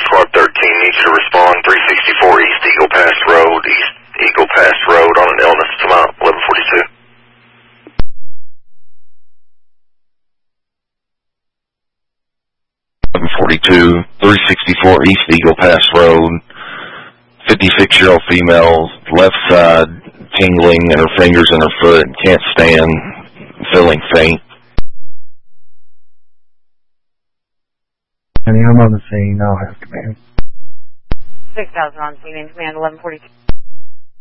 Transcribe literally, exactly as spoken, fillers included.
Squad thirteen needs you to respond. three sixty-four East Eagle Pass Road, East Eagle Pass Road on an illness to Mount eleven forty-two. eleven forty-two, three sixty-four East Eagle Pass Road, fifty-six-year-old female, left side, tingling in her fingers and her foot, can't stand, feeling faint. I'm on the scene, I'll have command. six thousand on scene, in command eleven forty-two.